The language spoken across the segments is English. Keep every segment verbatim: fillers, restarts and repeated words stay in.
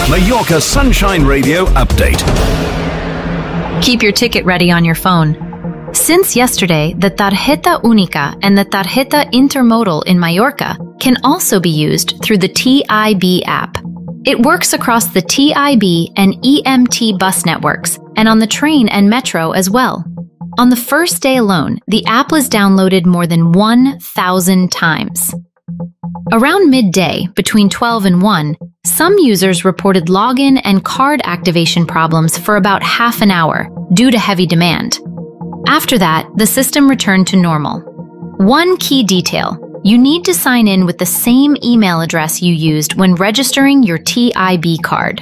Mallorca Sunshine Radio update. Keep your ticket ready on your phone. Since yesterday, the Tarjeta Única and the Tarjeta Intermodal in Mallorca can also be used through the T I B app. It works across the T I B and E M T bus networks and on the train and metro as well. On the first day alone, the app was downloaded more than one thousand times. Around midday, between twelve and one, some users reported login and card activation problems for about half an hour due to heavy demand. After that, the system returned to normal. One key detail: you need to sign in with the same email address you used when registering your T I B card.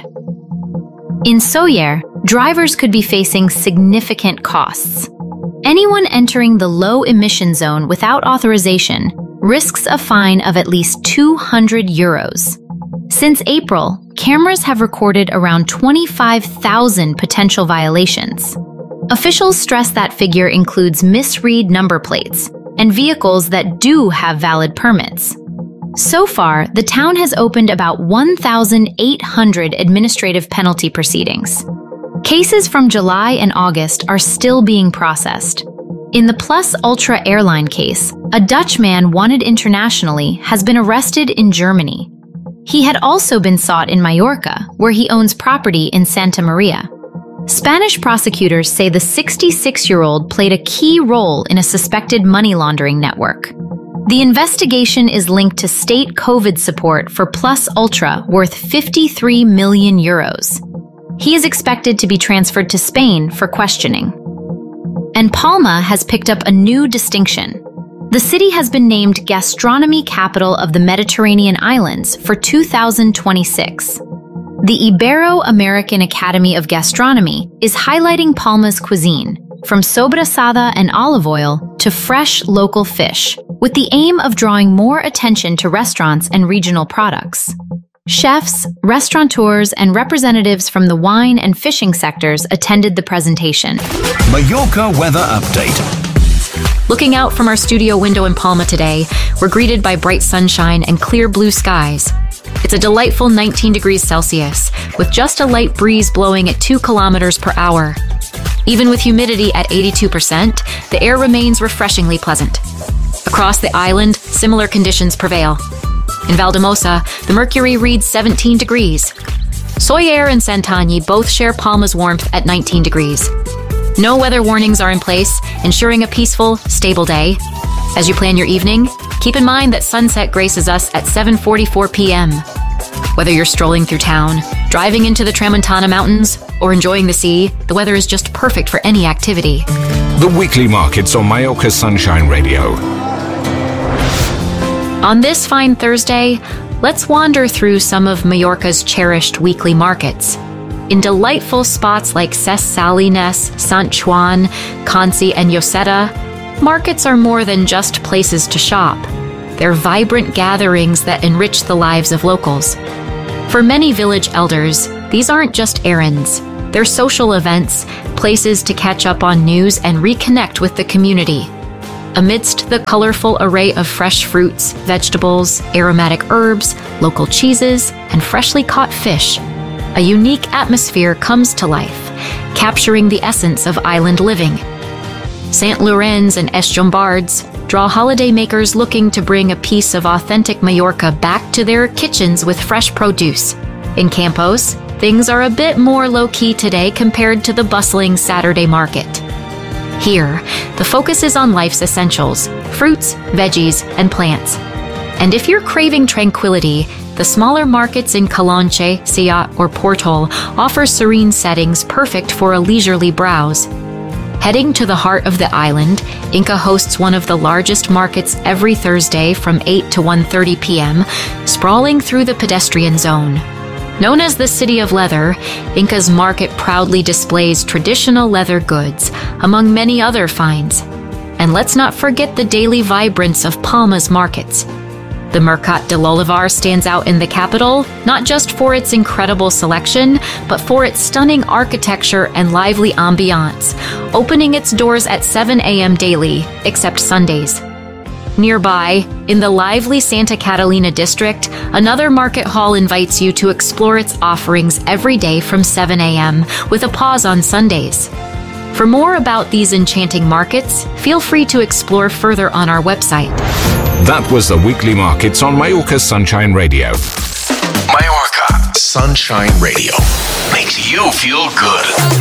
In Sóller, drivers could be facing significant costs. Anyone entering the low emission zone without authorization risks a fine of at least two hundred euros. Since April, cameras have recorded around twenty-five thousand potential violations. Officials stress that figure includes misread number plates and vehicles that do have valid permits. So far, the town has opened about one thousand eight hundred administrative penalty proceedings. Cases from July and August are still being processed. In the Plus Ultra airline case, a Dutch man wanted internationally has been arrested in Germany. He had also been sought in Mallorca, where he owns property in Santa Maria. Spanish prosecutors say the sixty-six-year-old played a key role in a suspected money laundering network. The investigation is linked to state COVID support for Plus Ultra worth fifty-three million euros. He is expected to be transferred to Spain for questioning. And Palma has picked up a new distinction. The city has been named Gastronomy Capital of the Mediterranean Islands for two thousand twenty-six. The Ibero-American Academy of Gastronomy is highlighting Palma's cuisine, from sobrasada and olive oil to fresh local fish, with the aim of drawing more attention to restaurants and regional products. Chefs, restaurateurs, and representatives from the wine and fishing sectors attended the presentation. Mallorca weather update. Looking out from our studio window in Palma today, we're greeted by bright sunshine and clear blue skies. It's a delightful nineteen degrees Celsius, with just a light breeze blowing at two kilometers per hour. Even with humidity at eighty-two percent, the air remains refreshingly pleasant. Across the island, similar conditions prevail. In Valdemosa, the mercury reads seventeen degrees. Sóller and Santanyí both share Palma's warmth at nineteen degrees. No weather warnings are in place, ensuring a peaceful, stable day. As you plan your evening, keep in mind that sunset graces us at seven forty-four p.m. Whether you're strolling through town, driving into the Tramontana Mountains, or enjoying the sea, the weather is just perfect for any activity. The weekly markets on Mallorca Sunshine Radio. On this fine Thursday, let's wander through some of Mallorca's cherished weekly markets. In delightful spots like Ses Salines, Sant Joan, Conci, and Lloseta, markets are more than just places to shop. They're vibrant gatherings that enrich the lives of locals. For many village elders, these aren't just errands. They're social events, places to catch up on news and reconnect with the community. Amidst the colorful array of fresh fruits, vegetables, aromatic herbs, local cheeses, and freshly caught fish, a unique atmosphere comes to life, capturing the essence of island living. Saint Llorenç and Es Llombards draw holidaymakers looking to bring a piece of authentic Mallorca back to their kitchens with fresh produce. In Campos, things are a bit more low-key today compared to the bustling Saturday market. Here, the focus is on life's essentials, fruits, veggies, and plants. And if you're craving tranquility, the smaller markets in Calonche, Siat, or Portol offer serene settings perfect for a leisurely browse. Heading to the heart of the island, Inca hosts one of the largest markets every Thursday from eight to one thirty p.m., sprawling through the pedestrian zone. Known as the City of Leather, Inca's market proudly displays traditional leather goods, among many other finds. And let's not forget the daily vibrance of Palma's markets. The Mercat de l'Olivar stands out in the capital, not just for its incredible selection, but for its stunning architecture and lively ambiance, opening its doors at seven a.m. daily, except Sundays. Nearby, in the lively Santa Catalina district, another market hall invites you to explore its offerings every day from seven a.m., with a pause on Sundays. For more about these enchanting markets, feel free to explore further on our website. That was the weekly markets on Mallorca Sunshine Radio. Mallorca Sunshine Radio makes you feel good.